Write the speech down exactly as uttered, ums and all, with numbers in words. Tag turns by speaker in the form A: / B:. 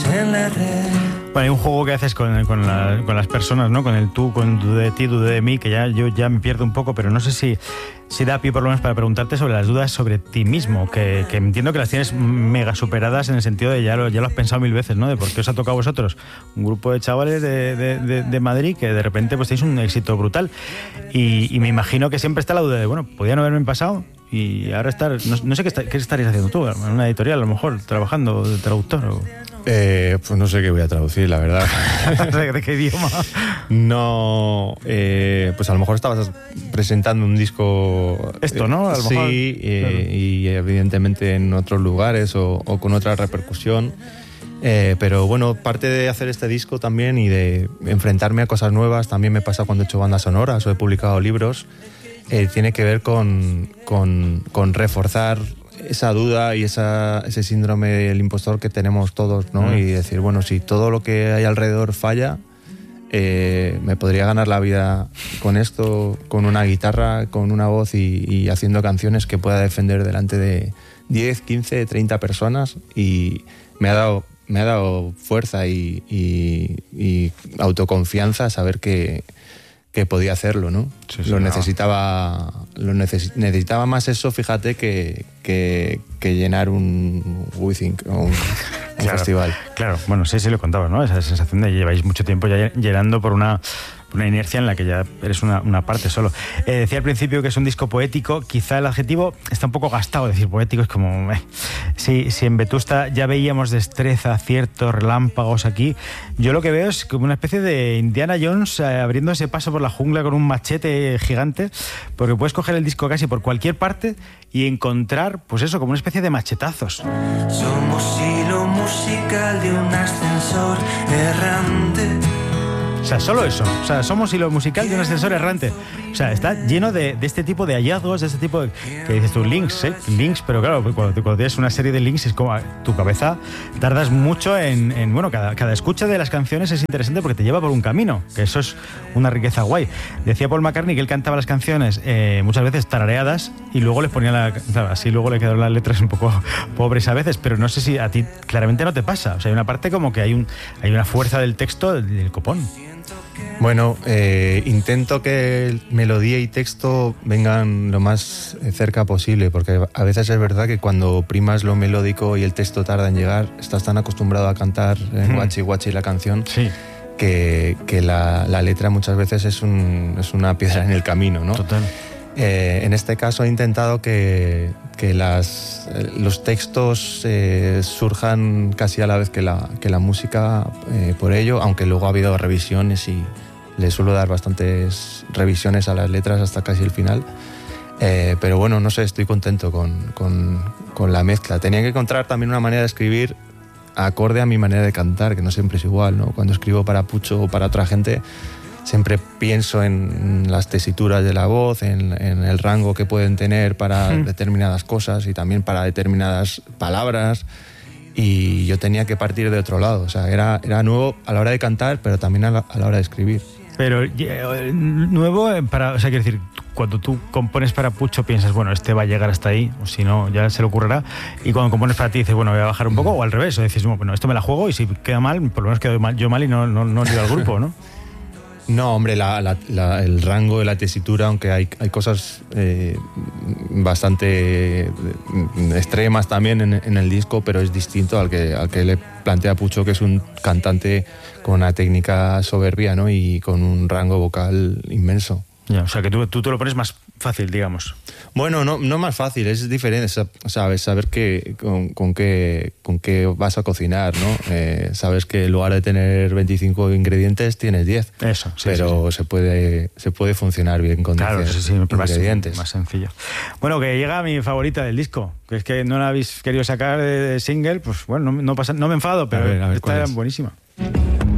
A: en la red.
B: Bueno, hay un juego que haces con, con, la, con las personas, ¿no? Con el tú, con tú de ti, tú de mí, que ya yo ya me pierdo un poco, pero no sé si, si da pie por lo menos para preguntarte sobre las dudas sobre ti mismo, que, que entiendo que las tienes mega superadas en el sentido de ya lo, ya lo has pensado mil veces, ¿no? De por qué os ha tocado a vosotros un grupo de chavales de, de, de, de Madrid que de repente pues tenéis un éxito brutal. Y, y me imagino que siempre está la duda de, bueno, podía no haberme pasado y ahora estar, no, no sé qué, está, qué estarías haciendo tú, en una editorial a lo mejor, trabajando de traductor o...
C: Eh, pues no sé qué voy a traducir, la verdad.
B: ¿De qué idioma?
C: No, eh, pues a lo mejor estabas presentando un disco...
B: Esto, ¿no? A lo
C: sí,
B: mejor,
C: eh,
B: claro.
C: Y evidentemente en otros lugares o, o con otra repercusión. Eh, pero bueno, parte de hacer este disco también y de enfrentarme a cosas nuevas, también me pasa cuando he hecho bandas sonoras o he publicado libros, eh, tiene que ver con, con, con reforzar esa duda y esa, ese síndrome del impostor que tenemos todos, ¿no? Mm. Y decir, bueno, si todo lo que hay alrededor falla, eh, me podría ganar la vida con esto, con una guitarra, con una voz y, y haciendo canciones que pueda defender delante de diez, quince, treinta personas, y me ha dado, me ha dado fuerza y, y, y autoconfianza saber que que podía hacerlo, ¿no? Sí, sí, lo necesitaba, lo neces- necesitaba más eso, fíjate, que, que, que llenar un WeThink o un, un
B: claro,
C: festival.
B: Claro, bueno, sí, sí lo contabas, ¿no? Esa sensación de que lleváis mucho tiempo ya llenando por una, por una inercia en la que ya eres una, una parte solo. Eh, decía al principio que es un disco poético, quizá el adjetivo está un poco gastado, decir poético es como... Eh. Si, si en Vetusta ya veíamos destreza, aciertos, relámpagos, aquí yo lo que veo es como una especie de Indiana Jones eh, abriendo ese paso por la jungla con un machete gigante, porque puedes coger el disco casi por cualquier parte y encontrar, pues eso, como una especie de machetazos.
A: Somos hilo musical de un ascensor errante.
B: O sea, solo eso. O sea, somos hilo musical de un ascensor errante. O sea, está lleno de, de este tipo de hallazgos, de este tipo de... que dices tú, links, ¿eh? Links, pero claro, cuando, cuando tienes una serie de links es como tu cabeza tardas mucho en... en bueno, cada, cada escucha de las canciones es interesante porque te lleva por un camino, que eso es una riqueza guay. Decía Paul McCartney que él cantaba las canciones eh, muchas veces tarareadas y luego les ponía la... Claro, así luego le quedaron las letras un poco pobres a veces, pero no sé si a ti claramente no te pasa. O sea, hay una parte como que hay, un, hay una fuerza del texto del, del copón.
C: Bueno, eh, intento que melodía y texto vengan lo más cerca posible, porque a veces es verdad que cuando primas lo melódico y el texto tarda en llegar, estás tan acostumbrado a cantar en guachi guachi la canción, sí, que, que la, la letra muchas veces es, un, es una piedra en el camino, ¿no?
B: Total.
C: Eh, en este caso he intentado que, que las, los textos eh, surjan casi a la vez que la, que la música, eh, por ello, aunque luego ha habido revisiones y le suelo dar bastantes revisiones a las letras hasta casi el final. Eh, pero bueno, no sé, estoy contento con, con, con la mezcla. Tenía que encontrar también una manera de escribir acorde a mi manera de cantar, que no siempre es igual, ¿no? Cuando escribo para Pucho o para otra gente, siempre pienso en las tesituras de la voz, en, en el rango que pueden tener para mm. determinadas cosas y también para determinadas palabras, y yo tenía que partir de otro lado. O sea, era, era nuevo a la hora de cantar, pero también a la, a la hora de escribir.
B: Pero eh, nuevo para... O sea, quiero decir, cuando tú compones para Pucho piensas, bueno, este va a llegar hasta ahí, o si no, ya se le ocurrirá. Y cuando compones para ti dices, bueno, voy a bajar un poco, o al revés, o dices, bueno, esto me la juego y si queda mal, por lo menos quedo mal, yo mal y no, no, no digo al grupo, ¿no?
C: No, hombre, la, la, la, el rango de la tesitura, aunque hay, hay cosas eh, bastante extremas también en, en el disco, pero es distinto al que, al que le plantea Pucho, que es un cantante con una técnica soberbia, ¿no? Y con un rango vocal inmenso.
B: Ya, o sea, que tú, tú te lo pones más fácil, digamos.
C: Bueno, no, no más fácil, es diferente, sabes, saber que, con, con, qué, con qué vas a cocinar, ¿no? Eh, sabes que en lugar de tener veinticinco ingredientes, tienes diez.
B: Eso, sí.
C: Pero sí, sí. Se, puede, se puede funcionar bien con
B: claro,
C: diez
B: sí, sí,
C: ingredientes.
B: Más, más sencillo. Bueno, que llega mi favorita del disco, que es que no la habéis querido sacar de single, pues bueno, no, no, pasa, no me enfado, pero a ver, a ver, está buenísima.